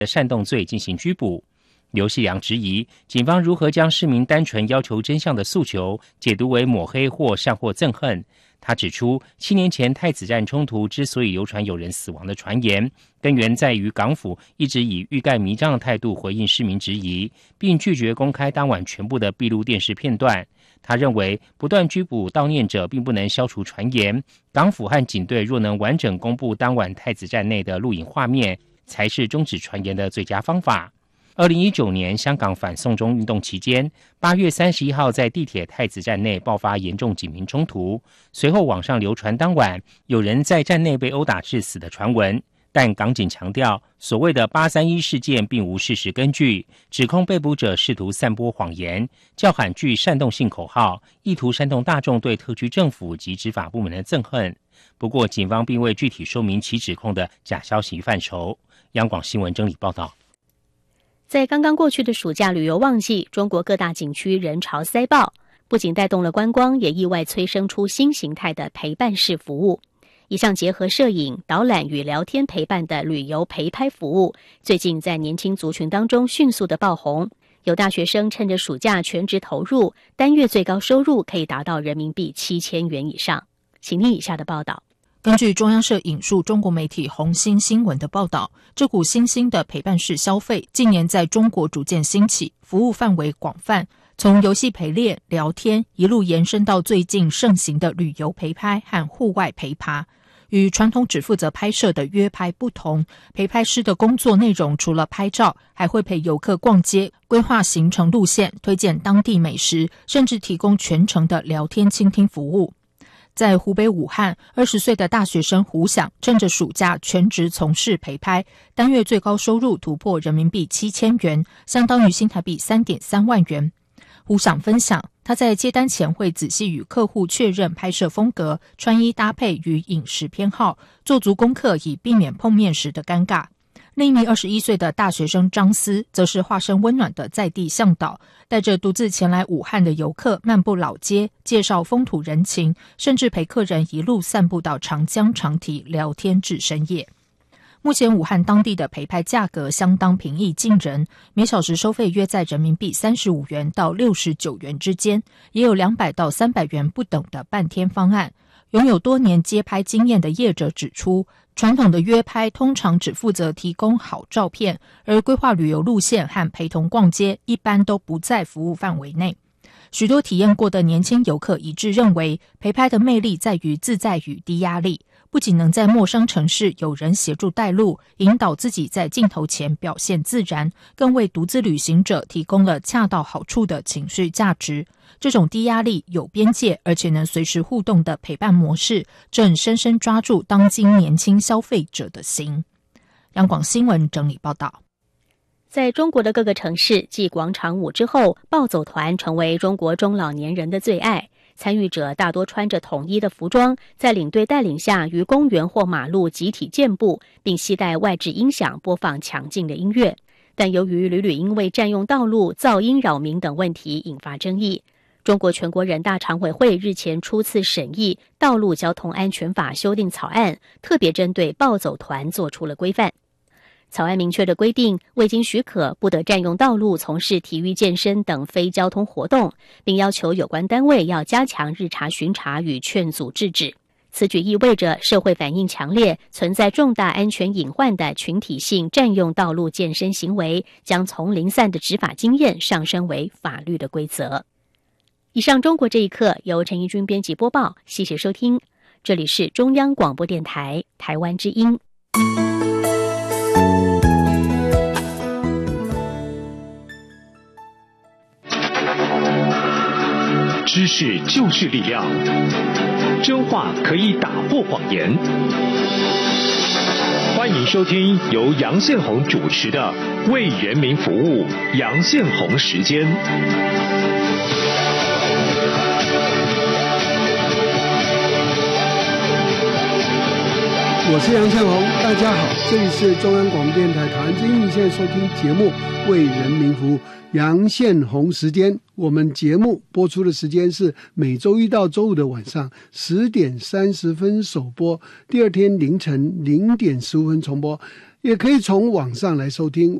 的煽动罪进行拘捕。刘细良质疑警方如何将市民单纯要求真相的诉求解读为抹黑或煽惑憎恨。他指出，7年前太子站冲突之所以流传有人死亡的传言，根源在于港府一直以欲盖弥彰的态度回应市民质疑，并拒绝公开当晚全部的闭路电视片段。他认为不断拘捕悼念者并不能消除传言，港府和警队若能完整公布当晚太子站内的录影画面，才是终止传言的最佳方法。2019年香港反送中运动期间，8月31号在地铁太子站内爆发严重警民冲突，随后网上流传当晚有人在站内被殴打致死的传闻，但港警强调所谓的831事件并无事实根据，指控被捕者试图散播谎言，叫喊具煽动性口号，意图煽动大众对特区政府及执法部门的憎恨。不过警方并未具体说明其指控的假消息范畴。央广新闻整理报道。 在刚刚过去的暑假旅游旺季，中国各大景区人潮塞爆，不仅带动了观光，也意外催生出新形态的陪伴式服务。一项结合摄影、导览与聊天陪伴的旅游陪拍服务，最近在年轻族群当中迅速的爆红。有大学生趁着暑假全职投入，单月最高收入可以达到人民币7000元以上。请听以下的报道。 根据中央社引述中国媒体红星新闻的报道，这股新兴的陪伴式消费近年在中国逐渐兴起，服务范围广泛，从游戏陪练、聊天一路延伸到最近盛行的旅游陪拍和户外陪爬。与传统只负责拍摄的约拍不同，陪拍师的工作内容除了拍照，还会陪游客逛街，规划行程路线，推荐当地美食，甚至提供全程的聊天倾听服务。在湖北武汉，20岁的大学生胡想趁着暑假全职从事陪拍，单月最高收入突破人民币7000元，相当于新台币3.3万元。胡想分享，他在接单前会仔细与客户确认拍摄风格、穿衣搭配与饮食偏好，做足功课以避免碰面时的尴尬。另一名21岁的大学生张思则是化身温暖的在地向导，带着独自前来武汉的游客漫步老街，介绍风土人情，甚至陪客人一路散步到长江长堤聊天至深夜。目前武汉当地的陪拍价格相当平易近人，每小时收费约在人民币35元到69元之间，也有200到300元不等的半天方案。拥有多年街拍经验的业者指出，传统的约拍通常只负责提供好照片，而规划旅游路线和陪同逛街一般都不在服务范围内。许多体验过的年轻游客一致认为，陪拍的魅力在于自在与低压力，不仅能在陌生城市有人协助带路，引导自己在镜头前表现自然，更为独自旅行者提供了恰到好处的情绪价值。这种低压力、有边界，而且能随时互动的陪伴模式，正深深抓住当今年轻消费者的心。央广新闻整理报道。 在中国的各个城市，继广场舞之后，暴走团成为中国中老年人的最爱。参与者大多穿着统一的服装，在领队带领下于公园或马路集体健步，并携带外置音响播放强劲的音乐。但由于屡屡因为占用道路、噪音扰民等问题引发争议，中国全国人大常委会日前初次审议《道路交通安全法》修订草案，特别针对暴走团做出了规范。草案明确的规定，未经许可不得占用道路从事体育健身等非交通活动，并要求有关单位要加强日查巡查与劝阻制止。此举意味着社会反应强烈、存在重大安全隐患的群体性占用道路健身行为，将从零散的执法经验上升为法律的规则。以上中国这一刻由陈怡君编辑播报，谢谢收听，这里是中央广播电台台湾之音。 知识就是力量，真话可以打破谎言。欢迎收听由杨宪宏主持的《为人民服务》杨宪宏时间。 我是杨宪宏，大家好，这里是中央广播电台台湾之音，现在收听节目《为人民服务》杨宪宏时间。我们节目播出的时间是每周一到周五的晚上10点30分首播，第二天凌晨0点15分重播。 也可以从网上来收听。